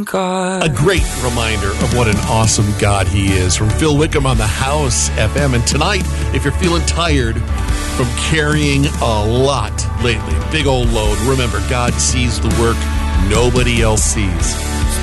A great reminder of what an awesome God he is. From Phil Wickham on the House FM. And tonight, if you're feeling tired from carrying a lot lately, big old load, remember, God sees the work nobody else sees.